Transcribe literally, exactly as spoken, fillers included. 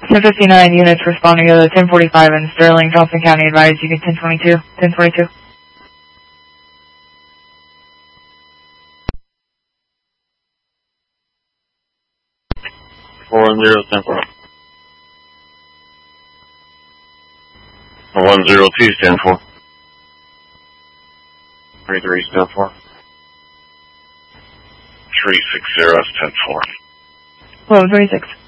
ten fifty-nine units responding to the ten forty-five in Sterling, Johnson County. Advise you get ten twenty-two, ten twenty-two. four one zero, stand for. one zero two, stand for. three three, stand for. three six zero, stand for. Hello, twenty-six.